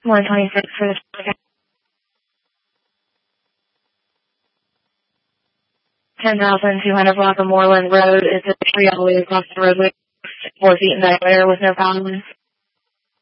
126 for the 10,200 block of Moreland Road. Is a tree all the way across the roadway, 4 feet in diameter with no problems.